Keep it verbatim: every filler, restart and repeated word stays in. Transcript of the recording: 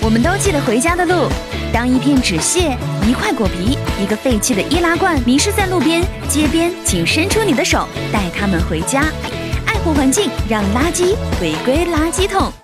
我们都记得回家的路。当一片纸屑、一块果皮、一个废弃的易拉罐迷失在路边、街边，请伸出你的手，带他们回家。爱护环境，让垃圾回归垃圾桶。